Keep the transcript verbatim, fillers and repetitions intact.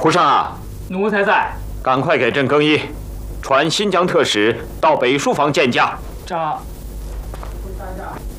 胡尚啊， 奴才在。 赶快给朕更衣，传新疆特使到北书房见驾。 这。